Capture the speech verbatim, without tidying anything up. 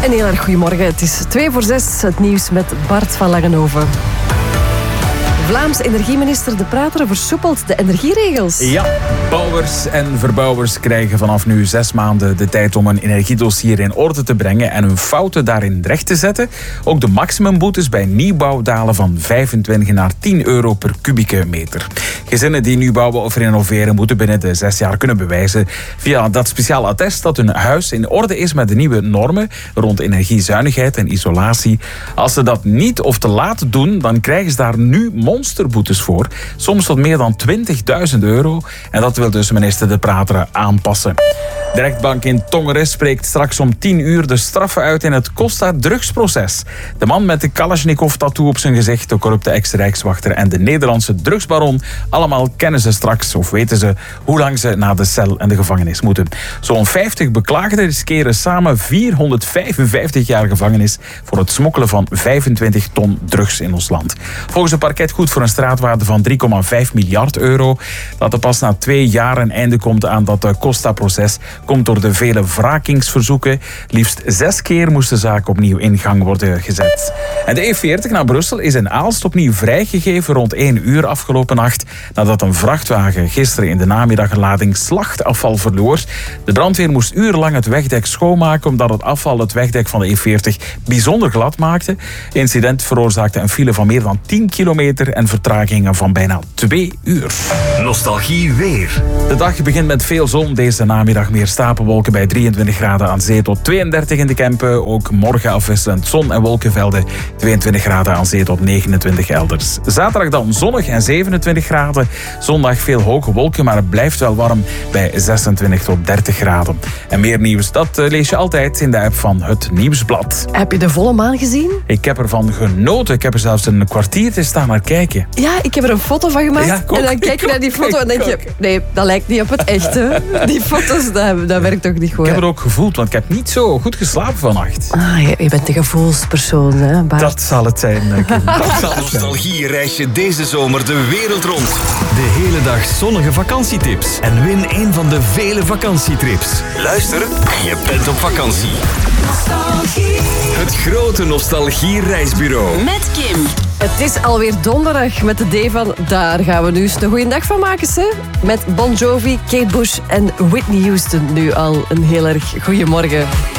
Een heel erg goedemorgen. Het is twee voor zes. Het nieuws met Bart van Langenhoven. Vlaams energieminister De Prater versoepelt de energieregels. Ja, bouwers en verbouwers krijgen vanaf nu zes maanden de tijd om een energiedossier in orde te brengen en hun fouten daarin recht te zetten. Ook de maximumboetes bij nieuwbouw dalen van vijfentwintig naar tien euro per kubieke meter. Gezinnen die nu bouwen of renoveren moeten binnen de zes jaar kunnen bewijzen via dat speciaal attest dat hun huis in orde is met de nieuwe normen rond energiezuinigheid en isolatie. Als ze dat niet of te laat doen, dan krijgen ze daar nu monsterboetes voor. Soms tot meer dan twintigduizend euro. En dat wil dus minister De Prater aanpassen. De rechtbank in Tongeren spreekt straks om tien uur de straffen uit in het Costa-drugsproces. De man met de Kalashnikov-tattoo op zijn gezicht, de corrupte ex-rijkswachter en de Nederlandse drugsbaron. Allemaal kennen ze straks of weten ze hoe lang ze naar de cel en de gevangenis moeten. Zo'n vijftig beklaagden riskeren samen vierhonderdvijfenvijftig jaar gevangenis voor het smokkelen van vijfentwintig ton drugs in ons land. Volgens het parket goed voor een straatwaarde van drie komma vijf miljard euro. Dat er pas na twee jaar een einde komt aan dat Costa-proces komt door de vele wrakingsverzoeken. Liefst zes keer moest de zaak opnieuw in gang worden gezet. En de E veertig naar Brussel is in Aalst opnieuw vrijgegeven rond één uur afgelopen nacht, nadat een vrachtwagen gisteren in de namiddag een lading slachtafval verloor. De brandweer moest urenlang het wegdek schoonmaken omdat het afval het wegdek van de E veertig bijzonder glad maakte. Het incident veroorzaakte een file van meer dan tien kilometer en vertragingen van bijna twee uur. Nostalgie weer. De dag begint met veel zon. Deze namiddag meer stapelwolken bij drieëntwintig graden aan zee tot tweeëndertig in de Kempen. Ook morgen afwisselend zon- en wolkenvelden. tweeëntwintig graden aan zee tot negenentwintig elders. Zaterdag dan zonnig en zevenentwintig graden. Zondag veel hoge wolken, maar het blijft wel warm bij zesentwintig tot dertig graden. En meer nieuws, dat lees je altijd in de app van Het Nieuwsblad. Heb je de volle maan gezien? Ik heb ervan genoten. Ik heb er zelfs een kwartier te staan naar kijken. Ja, ik heb er een foto van gemaakt. Ja, ik ook, en dan kijk ik je naar die ook, foto en denk je... Nee, dat lijkt niet op het echte. Die foto's, dat, dat werkt toch niet goed. Ik heb het ook gevoeld, want ik heb niet zo goed geslapen vannacht. Ah, je, je bent een gevoelspersoon, hè, Bart? Dat zal het zijn, Kim. Dat zal het zijn. Nostalgie reis je deze zomer de wereld rond. De hele dag zonnige vakantietips. En win een van de vele vakantietrips. Luister en je bent op vakantie. Nostalgie. Het grote Nostalgie reisbureau. Met Kim. Het is alweer donderdag met de D van... Daar gaan we nu eens een goeie dag van maken, hè? Met Bon Jovi, Kate Bush en Whitney Houston. Nu al een heel erg goeiemorgen.